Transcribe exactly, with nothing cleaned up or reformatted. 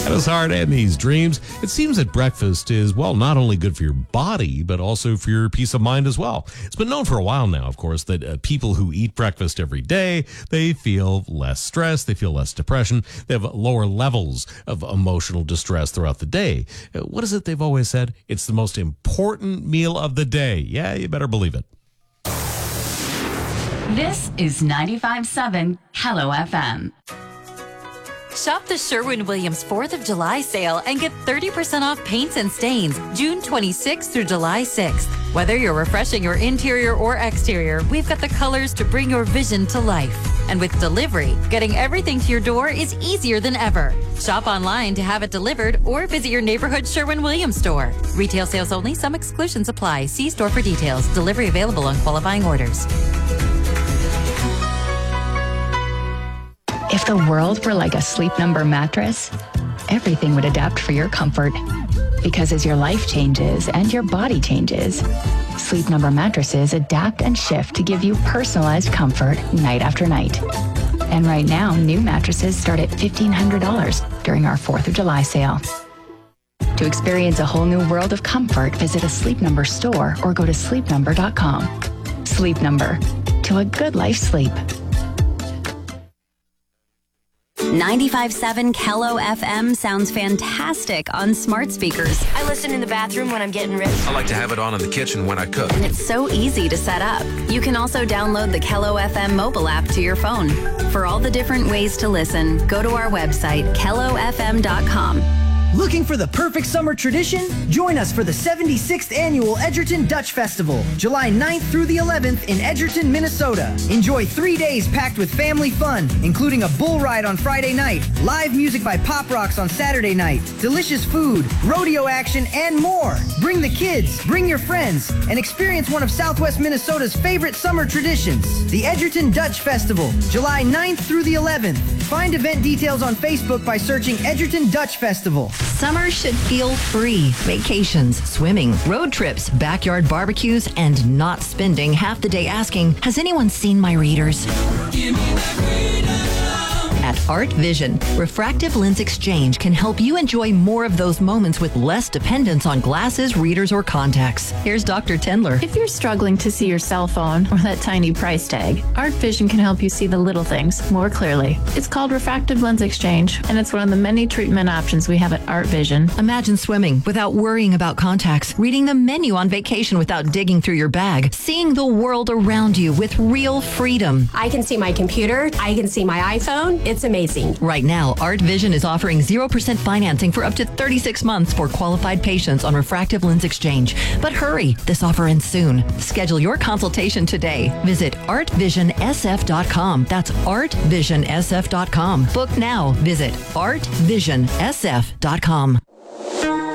At its heart and these dreams, it seems that breakfast is, well, not only good for your body, but also for your peace of mind as well. It's been known for a while now, of course, that uh, people who eat breakfast every day, they feel less stress, they feel less depression, they have lower levels of emotional distress throughout the day. Uh, what is it they've always said? It's the most important meal of the day. Yeah, you better believe it. This is ninety-five point seven Hello F M. Shop the Sherwin-Williams fourth of July sale and get thirty percent off paints and stains June twenty-sixth through July sixth. Whether you're refreshing your interior or exterior, we've got the colors to bring your vision to life. And with delivery, getting everything to your door is easier than ever. Shop online to have it delivered or visit your neighborhood Sherwin-Williams store. Retail sales only. Some exclusions apply. See store for details. Delivery available on qualifying orders. If the world were like a Sleep Number mattress, everything would adapt for your comfort. Because as your life changes and your body changes, Sleep Number mattresses adapt and shift to give you personalized comfort night after night. And right now, new mattresses start at fifteen hundred dollars during our fourth of July sale. To experience a whole new world of comfort, visit a Sleep Number store or go to sleep number dot com. Sleep Number. To a good life sleep. ninety-five point seven Kello F M sounds fantastic on smart speakers. I listen in the bathroom when I'm getting ready. I like to have it on in the kitchen when I cook. And it's so easy to set up. You can also download the Kello F M mobile app to your phone. For all the different ways to listen, go to our website, kello f m dot com. Looking for the perfect summer tradition? Join us for the seventy-sixth Annual Edgerton Dutch Festival, July ninth through the eleventh in Edgerton, Minnesota. Enjoy three days packed with family fun, including a bull ride on Friday night, live music by Pop Rocks on Saturday night, delicious food, rodeo action, and more. Bring the kids, bring your friends, and experience one of Southwest Minnesota's favorite summer traditions, the Edgerton Dutch Festival, July ninth through the eleventh. Find event details on Facebook by searching Edgerton Dutch Festival. Summer should feel free. Vacations, swimming, road trips, backyard barbecues, and not spending half the day asking, has anyone seen my readers? Give me that freedom. At Art Vision, Refractive Lens Exchange can help you enjoy more of those moments with less dependence on glasses, readers, or contacts. Here's Doctor Tendler. If you're struggling to see your cell phone or that tiny price tag, Art Vision can help you see the little things more clearly. It's called Refractive Lens Exchange, and it's one of the many treatment options we have at Art Vision. Imagine swimming without worrying about contacts, reading the menu on vacation without digging through your bag, seeing the world around you with real freedom. I can see my computer. I can see my iPhone. It's amazing. Right now, Art Vision is offering zero percent financing for up to thirty-six months for qualified patients on Refractive Lens Exchange. But hurry, this offer ends soon. Schedule your consultation today. Visit art vision s f dot com. That's art vision s f dot com. Book now. Visit art vision s f dot com.